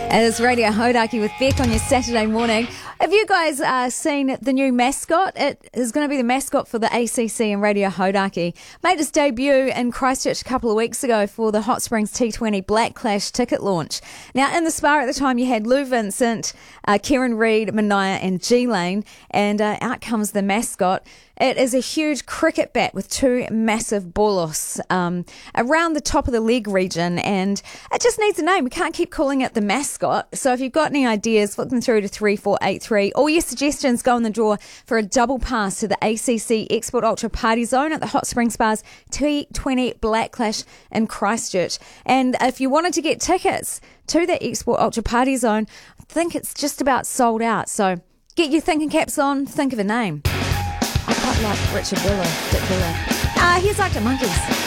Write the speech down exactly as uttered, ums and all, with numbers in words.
It's Radio Hodaki with Beck on your Saturday morning. Have you guys uh, seen the new mascot? It is going to be the mascot for the A C C and Radio Hodaki. Made its debut in Christchurch a couple of weeks ago for the Hot Springs T twenty Black Clash ticket launch. Now, in the spa at the time, you had Lou Vincent, uh, Kieran Reid, Manaya and G-Lane, and uh, out comes the mascot. It is a huge cricket bat with two massive bolos um, around the top of the leg region, and it just needs a name. We can't keep calling it the mascot. So if you've got any ideas, flip them through to three four eight three. All your suggestions go in the draw for a double pass to the A C C Export Ultra Party Zone at the Hot Springs Spas T twenty Black Clash in Christchurch. And if you wanted to get tickets to the Export Ultra Party Zone, I think it's just about sold out. So get your thinking caps on, think of a name. I quite like Richard Billa, Dick Billa. Ah, uh, here's Arctic Monkeys.